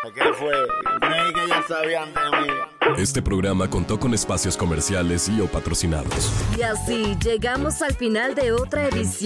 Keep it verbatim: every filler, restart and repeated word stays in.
¿Qué fue? Creí que ya sabían de mí. Este programa contó con espacios comerciales y o patrocinados. Y así llegamos al final de otra edición